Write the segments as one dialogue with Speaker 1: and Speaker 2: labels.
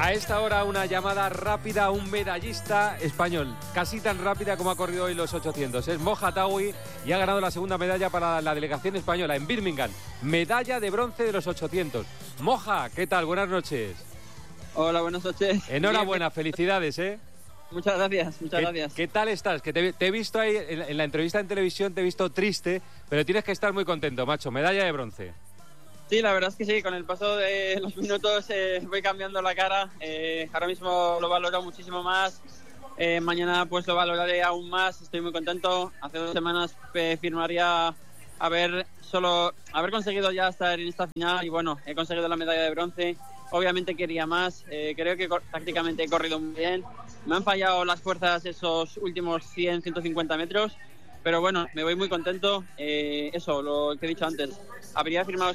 Speaker 1: A esta hora una llamada rápida a un medallista español, casi tan rápida como ha corrido hoy los 800. Es Moja Taui y ha ganado la segunda medalla para la delegación española en Birmingham. Medalla de bronce de los 800. Moja, ¿qué tal? Buenas noches.
Speaker 2: Hola, buenas noches.
Speaker 1: Enhorabuena, felicidades, ¿eh?
Speaker 2: Muchas gracias, gracias.
Speaker 1: ¿Qué tal estás? Que te he visto ahí en la entrevista en televisión, te he visto triste, pero tienes que estar muy contento, macho. Medalla de bronce.
Speaker 2: Sí, la verdad es que sí, con el paso de los minutos voy cambiando la cara. Ahora mismo lo valoro muchísimo más. Mañana pues lo valoraré aún más. Estoy muy contento. Hace 2 semanas firmaría haber conseguido ya estar en esta final y bueno, he conseguido la medalla de bronce. Obviamente quería más. Creo que prácticamente he corrido muy bien. Me han fallado las fuerzas esos últimos 100, 150 metros. Pero bueno, me voy muy contento. Eso, lo que he dicho antes. Habría firmado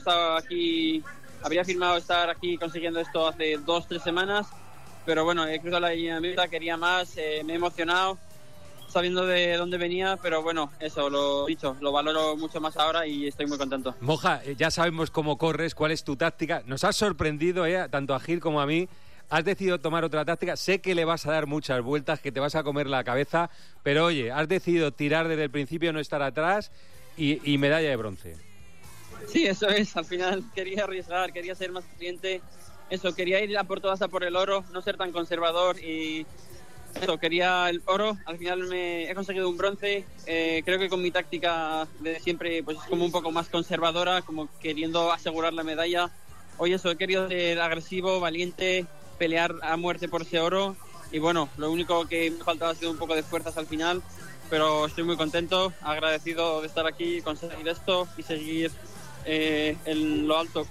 Speaker 2: estar aquí consiguiendo esto hace 2-3 semanas. Pero bueno, he cruzado la línea de meta, quería más, me he emocionado sabiendo de dónde venía. Pero bueno, eso, lo dicho, lo valoro mucho más ahora y estoy muy contento.
Speaker 1: Moja, ya sabemos cómo corres, cuál es tu táctica. Nos has sorprendido, tanto a Gil como a mí. Has decidido tomar otra táctica, sé que le vas a dar muchas vueltas, que te vas a comer la cabeza, pero oye, has decidido tirar desde el principio, no estar atrás y medalla de bronce.
Speaker 2: Sí, eso es, al final quería arriesgar, quería ser más paciente, eso, quería ir a por todas a por el oro, no ser tan conservador y eso, quería el oro, al final he conseguido un bronce, creo que con mi táctica de siempre pues es como un poco más conservadora, como queriendo asegurar la medalla. Hoy eso, he querido ser agresivo, valiente, pelear a muerte por ese oro y bueno, lo único que me faltaba ha sido un poco de fuerzas al final, pero estoy muy contento, agradecido de estar aquí, conseguir esto y seguir en lo alto.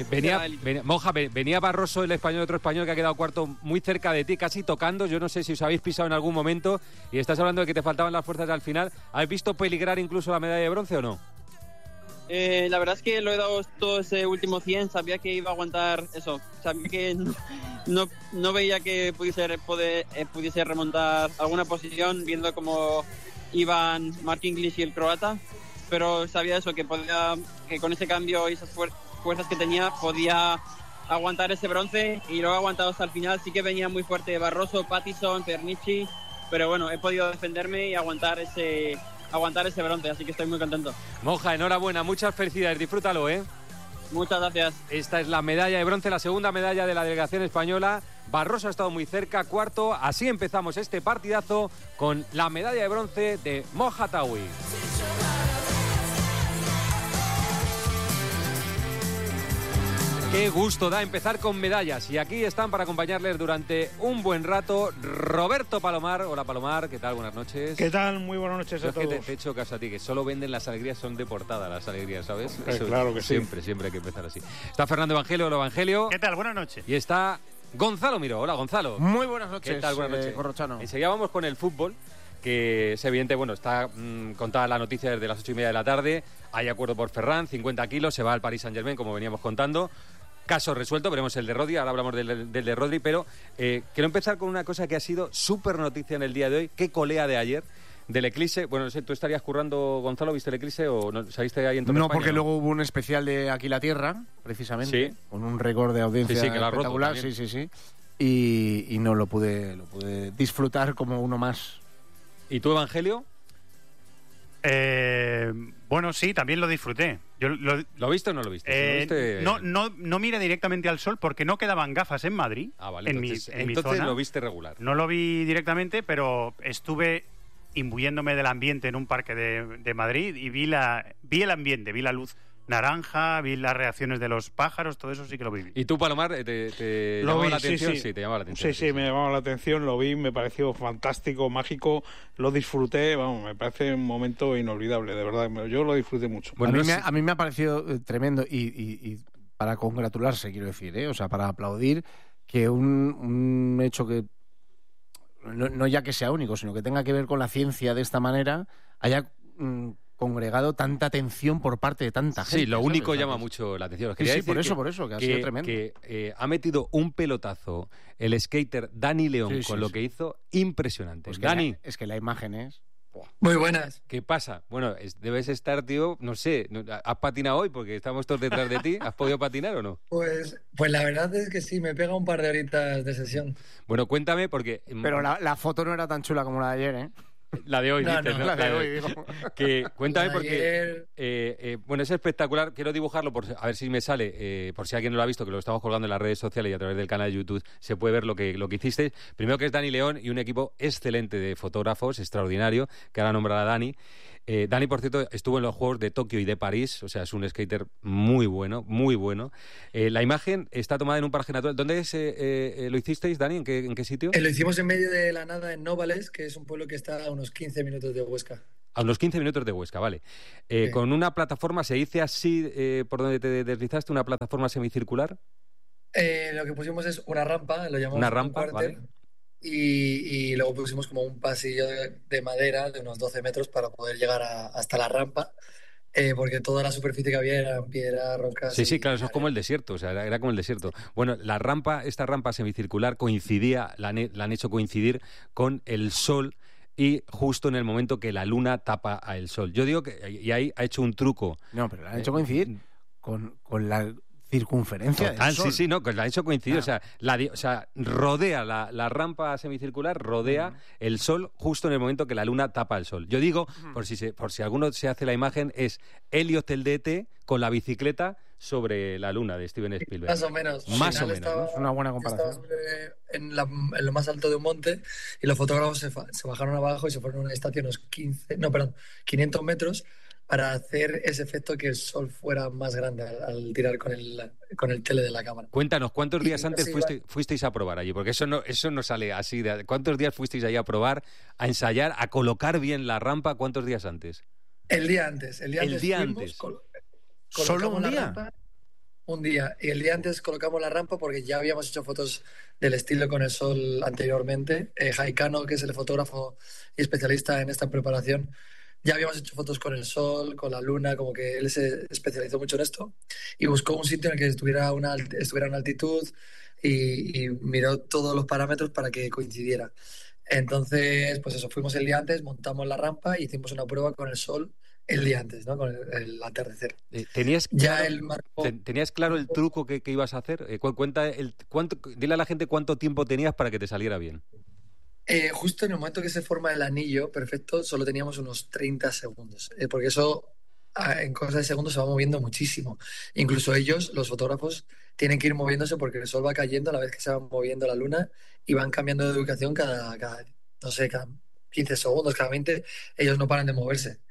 Speaker 1: Venía Barroso, el español, otro español que ha quedado cuarto muy cerca de ti, casi tocando. Yo no sé si os habéis pisado en algún momento y estás hablando de que te faltaban las fuerzas al final. ¿Habéis visto peligrar incluso la medalla de bronce o no?
Speaker 2: La verdad es que lo he dado todo ese último 100, sabía que iba a aguantar eso, sabía que no veía que pudiese remontar alguna posición viendo cómo iban Mark English y el croata, pero sabía eso, que con ese cambio y esas fuerzas que tenía podía aguantar ese bronce y lo he aguantado hasta el final. Sí que venía muy fuerte Barroso, Pattison, Pernici, pero bueno, he podido defenderme y aguantar ese bronce, así que estoy muy contento.
Speaker 1: Moja, enhorabuena, muchas felicidades, disfrútalo, ¿eh?
Speaker 2: Muchas gracias.
Speaker 1: Esta es la medalla de bronce, la segunda medalla de la delegación española. Barroso ha estado muy cerca, cuarto. Así empezamos este partidazo con la medalla de bronce de Moja Taui. Qué gusto da empezar con medallas. Y aquí están para acompañarles durante un buen rato Roberto Palomar. Hola Palomar, ¿qué tal? Buenas noches.
Speaker 3: ¿Qué tal? Muy buenas noches a todos.
Speaker 1: Es que te he hecho caso a ti, que solo venden las alegrías, son de portada las alegrías, ¿sabes?
Speaker 3: Claro que sí.
Speaker 1: Siempre hay que empezar así. Está Fernando Evangelio. Hola Evangelio.
Speaker 4: ¿Qué tal? Buenas noches.
Speaker 1: Y está Gonzalo Miró. Hola Gonzalo.
Speaker 5: Muy buenas noches.
Speaker 1: ¿Qué tal? Buenas noches.
Speaker 5: Corrochano.
Speaker 1: Enseguida vamos con el fútbol, que es evidente, bueno, está contada la noticia desde las 8:30 de la tarde. Hay acuerdo por Ferran, 50 kilos, se va al Paris Saint-Germain, como veníamos contando. Caso resuelto, veremos el de Rodri, ahora hablamos del de Rodri, pero quiero empezar con una cosa que ha sido súper noticia en el día de hoy. Qué colea de ayer del Eclipse. Bueno, no sé, ¿tú estarías currando, Gonzalo? ¿Viste el Eclipse o no, saliste ahí en todo
Speaker 5: No,
Speaker 1: España,
Speaker 5: porque
Speaker 1: no?
Speaker 5: luego hubo un especial de Aquí la Tierra, precisamente,
Speaker 1: Sí.
Speaker 5: Con un récord de audiencia
Speaker 1: Sí, que la ha roto
Speaker 5: espectacular.
Speaker 1: también.
Speaker 5: Sí. Y no lo pude disfrutar como uno más.
Speaker 1: ¿Y tú, Evangelio?
Speaker 4: Bueno, sí, también lo disfruté.
Speaker 1: ¿Lo viste o no lo viste? Si lo viste...
Speaker 4: No miré directamente al sol porque no quedaban gafas en Madrid.
Speaker 1: Ah, vale.
Speaker 4: En mi zona.
Speaker 1: Lo viste regular.
Speaker 4: No lo vi directamente, pero estuve imbuyéndome del ambiente en un parque de Madrid y vi el ambiente, vi la luz naranja, vi las reacciones de los pájaros, todo eso sí que lo viví.
Speaker 1: ¿Y tú, Palomar, te llamaba la atención? Sí, te llamaba la atención.
Speaker 3: Sí, me llamaba la atención, lo vi, me pareció fantástico, mágico, lo disfruté, vamos, me parece un momento inolvidable, de verdad, yo lo disfruté mucho.
Speaker 5: Bueno, a mí me ha parecido tremendo y para congratularse, quiero decir, o sea, para aplaudir que un hecho que no ya que sea único, sino que tenga que ver con la ciencia de esta manera, haya congregado tanta atención por parte de tanta gente.
Speaker 1: Sí, lo único llama mucho la atención.
Speaker 5: Sí, por eso, que ha sido tremendo.
Speaker 1: Que ha metido un pelotazo el skater Dani León con lo que hizo, impresionante.
Speaker 5: Pues
Speaker 1: Dani.
Speaker 5: Es que la imagen es...
Speaker 6: Muy buenas.
Speaker 1: ¿Qué pasa? Bueno, debes estar, tío, no sé, ¿has patinado hoy? Porque estamos todos detrás de ti. ¿Has podido patinar o no?
Speaker 6: Pues la verdad es que sí, me pega un par de horitas de sesión.
Speaker 1: Bueno, cuéntame, porque...
Speaker 5: Pero la foto no era tan chula como la de ayer, ¿eh?
Speaker 1: La de hoy,
Speaker 6: No,
Speaker 1: dices,
Speaker 6: no,
Speaker 1: ¿no?
Speaker 5: La de hoy, digo.
Speaker 1: Cuéntame
Speaker 6: La de
Speaker 1: porque...
Speaker 6: ayer-
Speaker 1: bueno, es espectacular. Quiero dibujarlo a ver si me sale, por si alguien no lo ha visto, que lo estamos colgando en las redes sociales y a través del canal de YouTube se puede ver lo que hicisteis. Primero que es Dani León y un equipo excelente de fotógrafos, extraordinario, que ahora nombrará Dani. Dani, por cierto, estuvo en los Juegos de Tokio y de París, o sea, es un skater muy bueno, muy bueno. La imagen está tomada en un paraje natural. ¿Dónde lo hicisteis, Dani? ¿En qué sitio?
Speaker 6: Lo hicimos en medio de la nada en Novales, que es un pueblo que está a unos 15 minutos de Huesca.
Speaker 1: A unos 15 minutos de Huesca, vale.
Speaker 6: Sí.
Speaker 1: Con una plataforma, ¿se dice así por donde te deslizaste? ¿Una plataforma semicircular?
Speaker 6: Lo que pusimos es una rampa, lo llamamos
Speaker 1: Una
Speaker 6: un
Speaker 1: rampa,
Speaker 6: cuarter,
Speaker 1: vale.
Speaker 6: y luego pusimos como un pasillo de madera de unos 12 metros para poder llegar hasta la rampa, porque toda la superficie que había era piedra, rocas
Speaker 1: Sí, sí,
Speaker 6: y
Speaker 1: claro, eso es como el
Speaker 6: arena.
Speaker 1: desierto, o sea, era como el desierto. Bueno, esta rampa semicircular coincidía, la han hecho coincidir con el sol y justo en el momento que la luna tapa al sol. Yo digo que, y ahí ha hecho un truco.
Speaker 5: No, pero la han hecho coincidir con la circunferencia
Speaker 1: Total,
Speaker 5: del Sol.
Speaker 1: sí, sí, no, que la han hecho coincidir.
Speaker 5: Ah.
Speaker 1: O sea, rodea la rampa semicircular, rodea el sol justo en el momento que la luna tapa el sol. Yo digo, por si alguno se hace la imagen, es Elliot el de ET con la bicicleta sobre la luna de Steven Spielberg.
Speaker 6: Más o menos. Al
Speaker 1: Más o
Speaker 6: final
Speaker 1: menos, ¿no?
Speaker 5: Es una buena
Speaker 6: yo
Speaker 5: comparación.
Speaker 6: estaba en lo más alto de un monte y los fotógrafos se bajaron abajo y se fueron a una estación unos 500 metros para hacer ese efecto que el sol fuera más grande al tirar con el tele de la cámara.
Speaker 1: Cuéntanos, ¿cuántos
Speaker 6: Y
Speaker 1: días antes
Speaker 6: así
Speaker 1: fuisteis a probar allí? Porque eso no sale así. ¿Cuántos días fuisteis allí a probar, a ensayar, a colocar bien la rampa? ¿Cuántos días antes?
Speaker 6: El día antes. El día
Speaker 1: El
Speaker 6: antes
Speaker 1: día
Speaker 6: fuimos,
Speaker 1: antes.
Speaker 5: ¿Solo
Speaker 6: colocamos
Speaker 5: un
Speaker 6: la
Speaker 5: día?
Speaker 6: rampa. Un día. Y el día antes colocamos la rampa porque ya habíamos hecho fotos del estilo con el sol anteriormente. Jaicano, que es el fotógrafo y especialista en esta preparación, ya habíamos hecho fotos con el sol, con la luna, como que él se especializó mucho en esto y buscó un sitio en el que estuviera en altitud y miró todos los parámetros para que coincidiera. Entonces, pues eso, fuimos el día antes, montamos la rampa y hicimos una prueba con el sol el día antes, ¿no? Con el atardecer.
Speaker 1: ¿Tenías
Speaker 6: Ya
Speaker 1: claro,
Speaker 6: el marco.
Speaker 1: ¿tenías claro el truco que ibas a hacer? Dile a la gente cuánto tiempo tenías para que te saliera bien.
Speaker 6: Justo en el momento que se forma el anillo perfecto, solo teníamos unos 30 segundos, porque eso en cosas de segundos se va moviendo muchísimo. Incluso ellos, los fotógrafos, tienen que ir moviéndose porque el sol va cayendo a la vez que se va moviendo la luna y van cambiando de ubicación no sé, cada 15 segundos, cada 20, ellos no paran de moverse.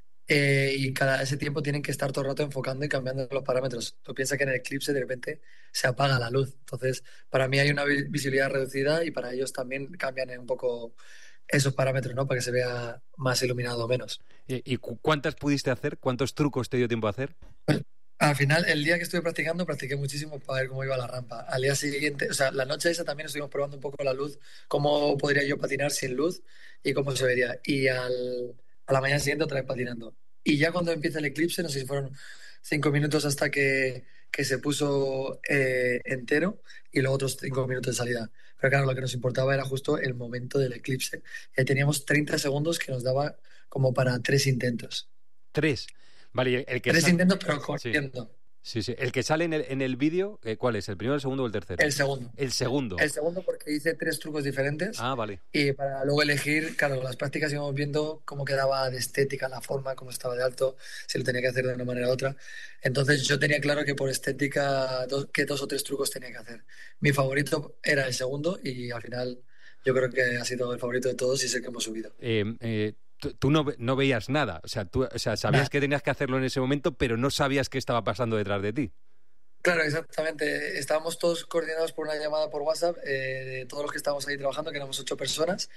Speaker 6: Y cada ese tiempo tienen que estar todo el rato enfocando y cambiando los parámetros. Tú piensas que en el eclipse de repente se apaga la luz. Entonces, para mí hay una visibilidad reducida y para ellos también cambian un poco esos parámetros, ¿no? Para que se vea más iluminado o menos.
Speaker 1: ¿Y cuántas pudiste hacer? ¿Cuántos trucos te dio tiempo a hacer?
Speaker 6: Al final, el día que estuve practicando, practiqué muchísimo para ver cómo iba la rampa. Al día siguiente, o sea, la noche esa también estuvimos probando un poco la luz, cómo podría yo patinar sin luz y cómo se vería. A la mañana siguiente otra vez patinando. Y ya cuando empieza el eclipse, no sé si fueron 5 minutos hasta que se puso entero y luego otros 5 minutos de salida. Pero claro, lo que nos importaba era justo el momento del eclipse. Y ahí teníamos 30 segundos que nos daba como para 3 intentos.
Speaker 1: 3. Vale, y el que
Speaker 6: 3 intentos, pero
Speaker 1: Sí.
Speaker 6: corriendo.
Speaker 1: Sí, sí. El que sale en el vídeo, ¿cuál es? ¿El primero, el segundo o el tercero?
Speaker 6: El segundo.
Speaker 1: El segundo.
Speaker 6: El segundo porque hice 3 trucos diferentes
Speaker 1: Ah, vale.
Speaker 6: y para luego elegir, claro, las prácticas íbamos viendo cómo quedaba de estética la forma, cómo estaba de alto, si lo tenía que hacer de una manera u otra. Entonces yo tenía claro que por estética, que 2 o 3 trucos tenía que hacer. Mi favorito era el segundo y al final yo creo que ha sido el favorito de todos y es el que hemos subido.
Speaker 1: Tú no veías nada. O sea, sabías
Speaker 6: Nada.
Speaker 1: que tenías que hacerlo en ese momento, pero no sabías qué estaba pasando detrás de ti.
Speaker 6: Claro, exactamente. Estábamos todos coordinados por una llamada por WhatsApp, de todos los que estábamos ahí trabajando, que éramos 8 personas,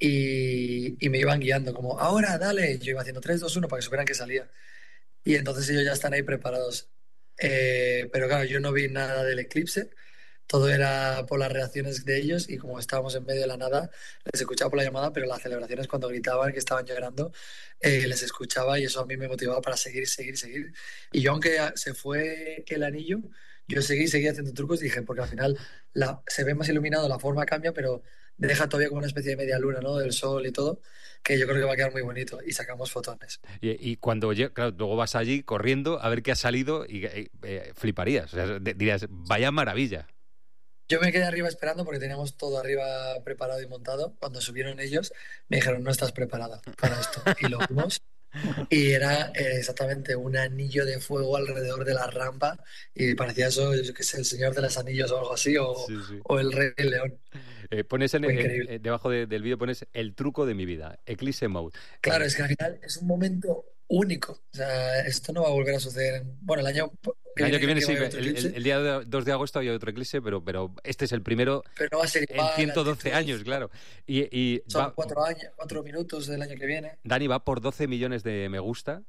Speaker 6: y me iban guiando, como, ahora, dale. Yo iba haciendo 3, 2, 1 para que supieran que salía. Y entonces ellos ya están ahí preparados. Pero claro, yo no vi nada del eclipse, todo era por las reacciones de ellos y como estábamos en medio de la nada, les escuchaba por la llamada, pero las celebraciones cuando gritaban que estaban llorando, les escuchaba y eso a mí me motivaba para seguir, seguir, seguir. Y yo, aunque se fue el anillo, yo seguí haciendo trucos y dije, porque al final se ve más iluminado, la forma cambia, pero deja todavía como una especie de media luna, ¿no? Del sol y todo, que yo creo que va a quedar muy bonito. Y sacamos fotones.
Speaker 1: Y cuando claro, luego vas allí corriendo a ver qué ha salido y fliparías. O sea, dirías, vaya maravilla.
Speaker 6: Yo me quedé arriba esperando porque teníamos todo arriba preparado y montado. Cuando subieron ellos, me dijeron, no estás preparada para esto. Y lo vimos. Y era exactamente un anillo de fuego alrededor de la rampa y parecía eso, yo qué sé, el Señor de los Anillos o algo así,
Speaker 1: Sí, sí.
Speaker 6: o el Rey León.
Speaker 1: Pones
Speaker 6: Fue increíble.
Speaker 1: debajo del vídeo pones el truco de mi vida, Eclipse Mode.
Speaker 6: Claro, es que al final es un momento único. O sea, esto no va a volver a suceder. Bueno, el año
Speaker 1: El año que viene sí,
Speaker 6: va a haber otro eclipse,
Speaker 1: el día 2 de agosto había otro eclipse, pero este es el primero
Speaker 6: pero no va a ser igual.
Speaker 1: en 112 años, claro. Y
Speaker 6: son 4 minutos del año que viene.
Speaker 1: Dani va por 12 millones de me gusta,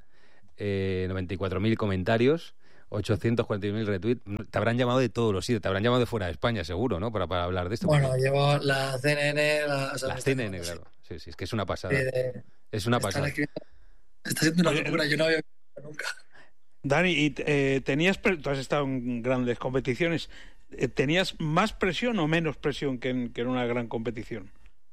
Speaker 1: 94.000 comentarios, 841.000 retweets. Te habrán llamado de todos los sitios, te habrán llamado de fuera de España, seguro, ¿no? Para hablar de esto.
Speaker 6: Bueno, llevo la CNN, o sea,
Speaker 1: la CNN, claro. Sí, es que es una pasada. Es una
Speaker 6: están
Speaker 1: pasada.
Speaker 6: Está siendo una locura, yo no había visto nunca.
Speaker 3: Dani, y tú has estado en grandes competiciones. ¿Tenías más presión o menos presión que en una gran competición?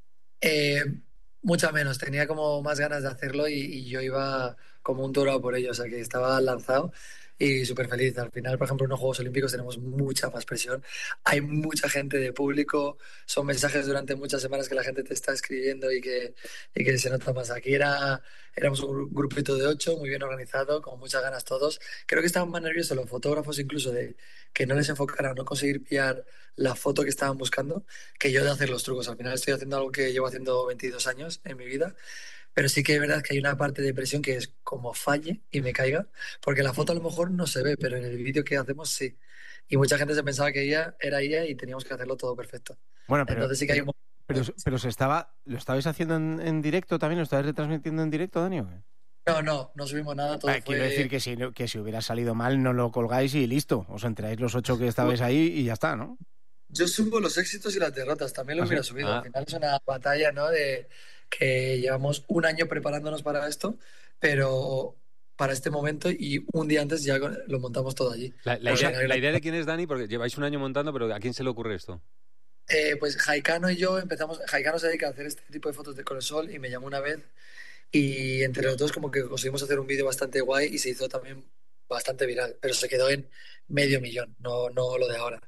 Speaker 6: Mucha menos, tenía como más ganas de hacerlo y yo iba como un toro a por ello, o sea que estaba lanzado y súper feliz. Al final, por ejemplo, en los Juegos Olímpicos tenemos mucha más presión, hay mucha gente de público, son mensajes durante muchas semanas que la gente te está escribiendo y que se nota más. Aquí éramos un grupito de 8, muy bien organizado, con muchas ganas todos. Creo que estaban más nerviosos los fotógrafos incluso de que no les enfocara, no conseguir pillar la foto que estaban buscando, que yo de hacer los trucos. Al final estoy haciendo algo que llevo haciendo 22 años en mi vida, pero sí que es verdad que hay una parte de presión que es como falle y me caiga, porque la foto a lo mejor no se ve, pero en el vídeo que hacemos sí. Y mucha gente se pensaba que era ella y teníamos que hacerlo todo perfecto.
Speaker 5: Bueno, pero,
Speaker 6: entonces sí que hay
Speaker 5: pero ¿lo estabais haciendo en directo también? ¿Lo estabais retransmitiendo en directo, Dani? ¿O qué?
Speaker 6: No subimos nada. Todo
Speaker 5: Quiero decir que si hubiera salido mal no lo colgáis y listo. Os enteráis los 8 que estabais ahí y ya está, ¿no?
Speaker 6: Yo subo los éxitos y las derrotas, también lo hubiera subido. Al final es una batalla, ¿no? De que llevamos un año preparándonos para esto, pero para este momento y un día antes ya lo montamos todo allí.
Speaker 1: La idea de quién es Dani, porque lleváis un año montando, pero ¿a quién se le ocurre esto?
Speaker 6: Pues Jaicano y yo empezamos. Jaicano se dedica a hacer este tipo de fotos con el sol y me llamó una vez y entre los dos como que conseguimos hacer un vídeo bastante guay y se hizo también bastante viral, pero se quedó en 500.000, no lo de ahora.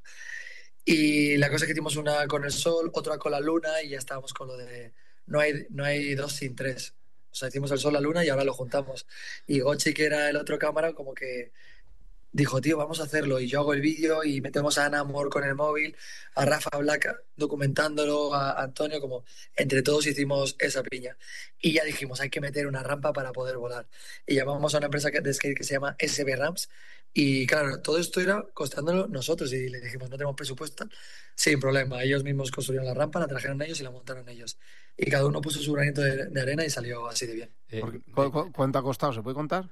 Speaker 6: Y la cosa es que hicimos una con el sol, otra con la luna y ya estábamos con lo de no hay dos sin tres. O sea, hicimos el sol, la luna y ahora lo juntamos. Y Gochi, que era el otro cámara, como que dijo, tío, vamos a hacerlo. Y yo hago el vídeo y metemos a Ana Amor con el móvil, a Rafa Black documentándolo, a Antonio, como entre todos hicimos esa piña. Y ya dijimos, hay que meter una rampa para poder volar. Y llamamos a una empresa de skate que se llama SB Ramps. Y claro, todo esto era costándolo nosotros. Y le dijimos, no tenemos presupuesto. Sin problema. Ellos mismos construyeron la rampa, la trajeron ellos y la montaron ellos. Y cada uno puso su granito de arena y salió así de bien.
Speaker 5: ¿Cuánto ha costado? ¿Se puede contar?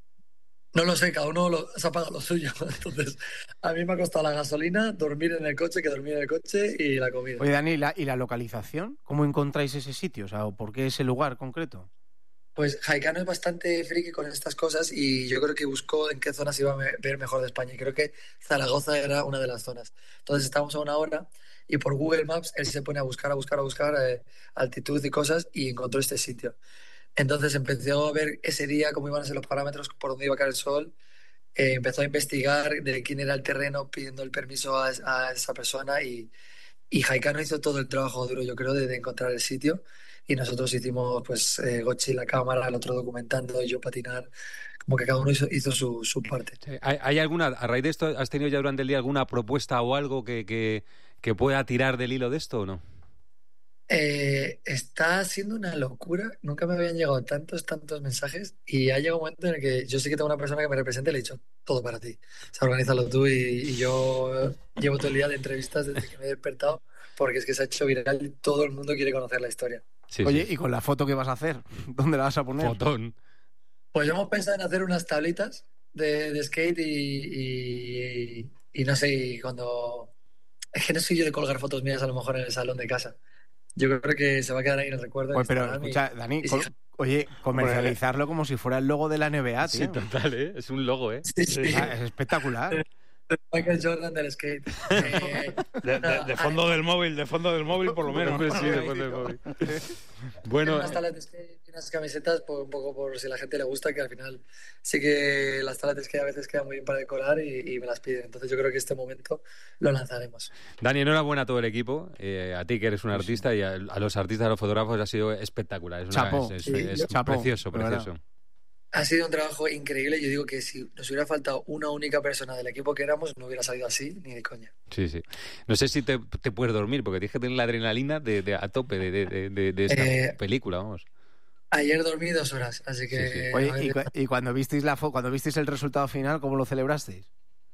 Speaker 6: No lo sé, cada uno se ha pagado lo suyo. Entonces, a mí me ha costado la gasolina, dormir en el coche, que dormir en el coche y la comida.
Speaker 5: Oye, Dani, ¿y la localización? ¿Cómo encontráis ese sitio? O sea, ¿por qué ese lugar concreto?
Speaker 6: Pues Jaicano es bastante friki con estas cosas y yo creo que buscó en qué zonas iba a ver mejor de España. Y creo que Zaragoza era una de las zonas. Entonces estábamos a una hora y por Google Maps él se pone a buscar altitud y cosas y encontró este sitio. Entonces empezó a ver ese día cómo iban a ser los parámetros, por dónde iba a caer el sol. Empezó a investigar de quién era el terreno, pidiendo el permiso a esa persona y Jaicano hizo todo el trabajo duro, yo creo, de encontrar el sitio. Y nosotros hicimos, pues, Gochi la cámara, el otro documentando y yo patinar. Como que cada uno hizo su parte.
Speaker 1: ¿Hay alguna, a raíz de esto, has tenido ya durante el día alguna propuesta o algo que pueda tirar del hilo de esto o no?
Speaker 6: Está siendo una locura. Nunca me habían llegado tantos mensajes y ha llegado un momento en el que yo sé que tengo una persona que me representa y le he dicho todo para ti. O sea, organízalo tú y yo llevo todo el día de entrevistas desde que me he despertado porque es que se ha hecho viral y todo el mundo quiere conocer la historia.
Speaker 5: Sí, oye, sí. ¿Y con la foto qué vas a hacer? ¿Dónde la vas a poner?
Speaker 1: Fotón.
Speaker 6: Pues hemos pensado en hacer unas tablitas de skate y no sé, cuando... Es que no soy yo de colgar fotos mías a lo mejor en el salón de casa. Yo creo que se va a quedar ahí en el recuerdo.
Speaker 5: Oye, pero escucha, Dani, comercializarlo como si fuera el logo de la NBA, tío.
Speaker 1: Sí, total, ¿eh? Es un logo, ¿eh?
Speaker 6: Sí.
Speaker 5: Es espectacular.
Speaker 6: Michael Jordan del skate.
Speaker 3: De fondo del móvil por lo menos.
Speaker 1: Sí, de fondo del móvil. Bueno,
Speaker 6: unas tablas de skate y unas camisetas, un poco por si a la gente le gusta, que al final sí que las tablas de skate a veces quedan muy bien para decorar y me las piden. Entonces yo creo que este momento lo lanzaremos.
Speaker 1: Dani, enhorabuena a todo el equipo, a ti que eres un artista y a los artistas, a los fotógrafos, ha sido espectacular. Es
Speaker 5: Chapo,
Speaker 1: precioso.
Speaker 6: Ha sido un trabajo increíble. Yo digo que si nos hubiera faltado una única persona del equipo que éramos, no hubiera salido así ni de coña.
Speaker 1: Sí. No sé si te puedes dormir, porque tienes que tener la adrenalina a tope de esta película, vamos.
Speaker 6: Ayer dormí 2 horas, así que...
Speaker 5: Sí. Oye, y cuando visteis el resultado final, ¿cómo lo celebrasteis?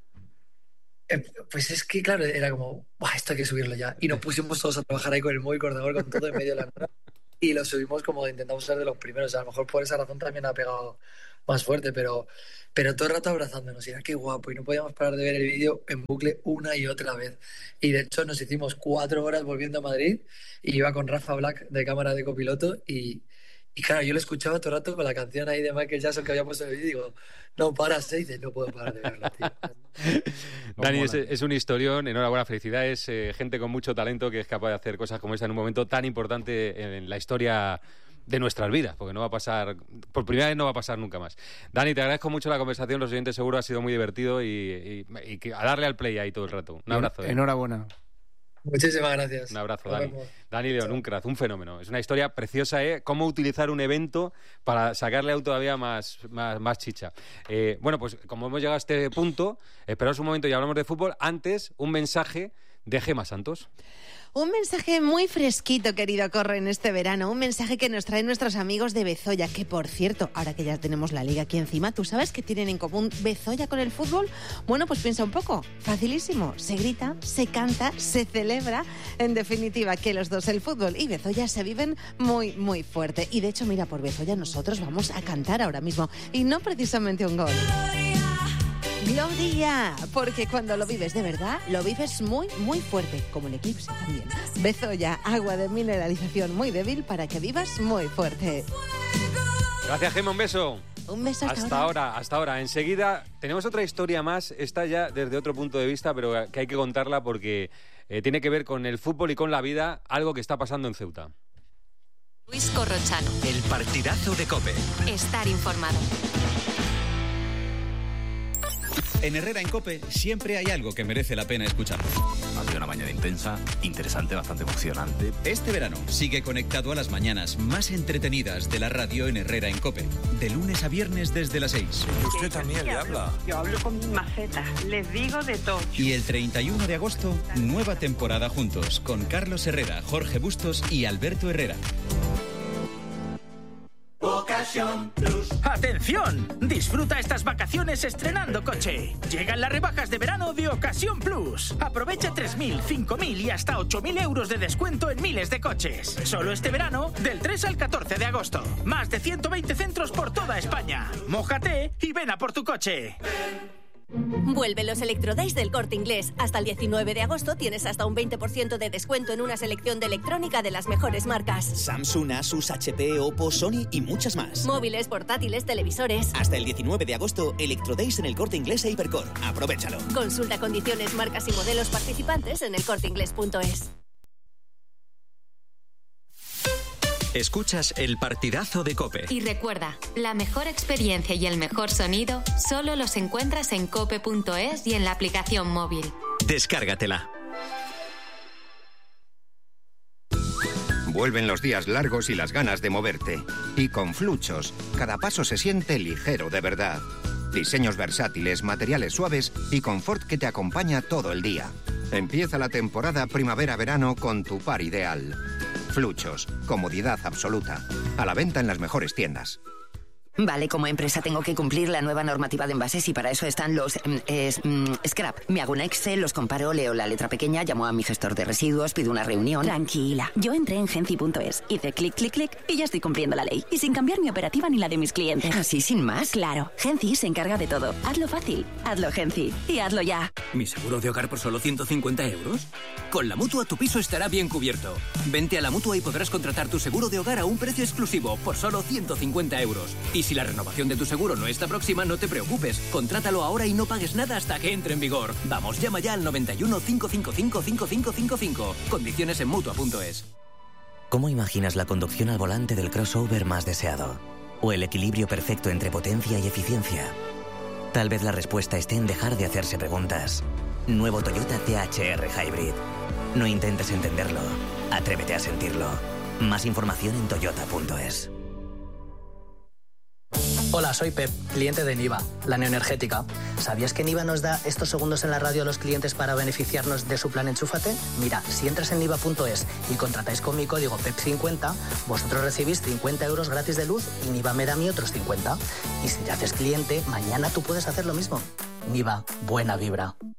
Speaker 6: Pues es que, claro, era como, esto hay que subirlo ya. Y nos pusimos todos a trabajar ahí con el móvil, con ordenador, con todo en medio de la nada. Y lo subimos como intentamos ser de los primeros. A lo mejor por esa razón también ha pegado más fuerte, pero todo el rato abrazándonos. Y era qué guapo. Y no podíamos parar de ver el vídeo en bucle una y otra vez. Y de hecho nos hicimos 4 horas volviendo a Madrid y iba con Rafa Black de cámara de copiloto y claro, yo lo escuchaba todo el rato con la canción ahí de Michael Jackson que había puesto en el vídeo y digo, no paras, y dice, no puedo parar de verlo, tío.
Speaker 1: Dani, es un historión, enhorabuena, felicidades, gente con mucho talento que es capaz de hacer cosas como esta en un momento tan importante en la historia de nuestras vidas, porque no va a pasar, por primera vez no va a pasar nunca más. Dani, te agradezco mucho la conversación, los oyentes seguro ha sido muy divertido y a darle al play ahí todo el rato. Un abrazo.
Speaker 5: Enhorabuena.
Speaker 6: Muchísimas gracias.
Speaker 1: Un abrazo, Dani. Dani León, un fenómeno. Es una historia preciosa, ¿eh? Cómo utilizar un evento para sacarle aún todavía más chicha. Bueno, pues como hemos llegado a este punto, esperaos un momento y hablamos de fútbol. Antes, un mensaje de Gemma Santos.
Speaker 7: Un mensaje muy fresquito, querido Corre, en este verano. Un mensaje que nos traen nuestros amigos de Bezoya, que por cierto, ahora que ya tenemos la liga aquí encima, ¿tú sabes qué tienen en común Bezoya con el fútbol? Bueno, pues piensa un poco. Facilísimo. Se grita, se canta, se celebra. En definitiva, que los dos, el fútbol y Bezoya, se viven muy, muy fuerte. Y de hecho, mira, por Bezoya nosotros vamos a cantar ahora mismo. Y no precisamente un gol. Gloria, porque cuando lo vives de verdad, lo vives muy, muy fuerte, como el Eclipse también. Bezoya, agua de mineralización muy débil para que vivas muy fuerte.
Speaker 1: Gracias, Gemma, un beso.
Speaker 7: Un beso
Speaker 1: hasta ahora. Enseguida tenemos otra historia más, esta ya desde otro punto de vista, pero que hay que contarla porque tiene que ver con el fútbol y con la vida, algo que está pasando en Ceuta.
Speaker 8: Luis Corrochano.
Speaker 9: El partidazo de COPE.
Speaker 8: Estar informado.
Speaker 9: En Herrera en COPE siempre hay algo que merece la pena escuchar.
Speaker 10: Ha sido una mañana intensa, interesante, bastante emocionante.
Speaker 9: Este verano sigue conectado a las mañanas más entretenidas de la radio en Herrera en COPE. De lunes a viernes desde las 6.
Speaker 10: Usted también le habla.
Speaker 11: Yo hablo con macetas, les digo de todo.
Speaker 9: Y el 31 de agosto, nueva temporada juntos con Carlos Herrera, Jorge Bustos y Alberto Herrera.
Speaker 12: Ocasión Plus. ¡Atención! Disfruta estas vacaciones estrenando coche. Llegan las rebajas de verano de Ocasión Plus. Aprovecha 3.000, 5.000 y hasta 8.000 euros de descuento en miles de coches. Solo este verano, del 3 al 14 de agosto. Más de 120 centros por toda España. Mójate y ven a por tu coche.
Speaker 13: Vuelven los Electrodays del Corte Inglés. Hasta el 19 de agosto tienes hasta un 20% de descuento en una selección de electrónica de las mejores marcas.
Speaker 14: Samsung, Asus, HP, Oppo, Sony y muchas más.
Speaker 13: Móviles, portátiles, televisores.
Speaker 14: Hasta el 19 de agosto, Electrodays en el Corte Inglés e Hipercor. Aprovechalo.
Speaker 13: Consulta condiciones, marcas y modelos participantes en elcorteinglés.es.
Speaker 9: Escuchas el partidazo de COPE.
Speaker 8: Y recuerda, la mejor experiencia y el mejor sonido solo los encuentras en cope.es y en la aplicación móvil.
Speaker 9: Descárgatela.
Speaker 15: Vuelven los días largos y las ganas de moverte. Y con Fluchos, cada paso se siente ligero de verdad. Diseños versátiles, materiales suaves y confort que te acompaña todo el día. Empieza la temporada primavera-verano con tu par ideal. Fluchos, comodidad absoluta. A la venta en las mejores tiendas.
Speaker 16: Vale, como empresa tengo que cumplir la nueva normativa de envases y para eso están los scrap. Me hago un Excel, los comparo, leo la letra pequeña, llamo a mi gestor de residuos, pido una reunión.
Speaker 17: Tranquila, yo entré en Genci.es, hice clic, clic, clic y ya estoy cumpliendo la ley. Y sin cambiar mi operativa ni la de mis clientes.
Speaker 16: ¿Así sin más?
Speaker 17: Claro, Genci se encarga de todo. Hazlo fácil, hazlo Genci y hazlo ya.
Speaker 18: ¿Mi seguro de hogar por solo 150 euros? Con la Mutua tu piso estará bien cubierto. Vente a la Mutua y podrás contratar tu seguro de hogar a un precio exclusivo por solo 150 euros. Y si la renovación de tu seguro no está próxima, no te preocupes. Contrátalo ahora y no pagues nada hasta que entre en vigor. Vamos, llama ya al 91 555 5555. Condiciones en Mutua.es.
Speaker 19: ¿Cómo imaginas la conducción al volante del crossover más deseado? ¿O el equilibrio perfecto entre potencia y eficiencia? Tal vez la respuesta esté en dejar de hacerse preguntas. Nuevo Toyota CHR Hybrid. No intentes entenderlo. Atrévete a sentirlo. Más información en toyota.es.
Speaker 20: Hola, soy Pep, cliente de Niva, la neoenergética. ¿Sabías que Niva nos da estos segundos en la radio a los clientes para beneficiarnos de su plan Enchúfate? Mira, si entras en niva.es y contratáis con mi código PEP50, vosotros recibís 50 euros gratis de luz y Niva me da a mí otros 50. Y si te haces cliente, mañana tú puedes hacer lo mismo. Niva, buena vibra.